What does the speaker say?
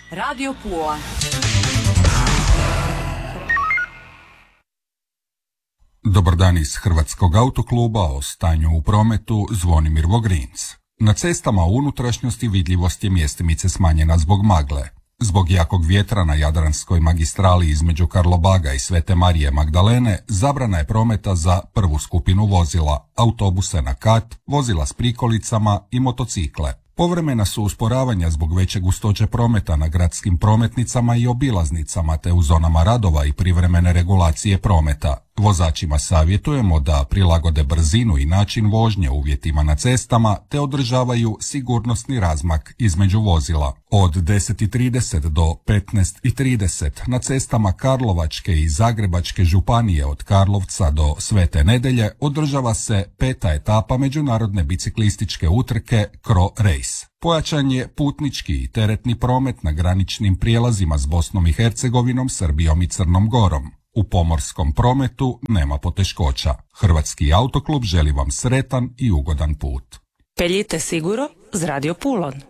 Radio Pula. Dobar dan iz Hrvatskog autokluba, o stanju u prometu Zvonimir Vogrinc. Na cestama u unutrašnjosti vidljivost je mjestimice smanjena zbog magle. Zbog jakog vjetra na Jadranskoj magistrali između Karlobaga i Svete Marije Magdalene zabrana je prometa za prvu skupinu vozila, autobuse na kat, vozila s prikolicama i motocikle. Povremena su usporavanja zbog veće gustoće prometa na gradskim prometnicama i obilaznicama te u zonama radova i privremene regulacije prometa. Vozačima savjetujemo da prilagode brzinu i način vožnje uvjetima na cestama te održavaju sigurnosni razmak između vozila. Od 10:30 do 15:30 na cestama Karlovačke i Zagrebačke županije od Karlovca do Svete Nedelje održava se 5. etapa međunarodne biciklističke utrke Cro Race. Pojačan je putnički i teretni promet na graničnim prijelazima s Bosnom i Hercegovinom, Srbijom i Crnom Gorom. U pomorskom prometu nema poteškoća. Hrvatski autoklub želi vam sretan i ugodan put. Peljite siguro z Radio Pulon.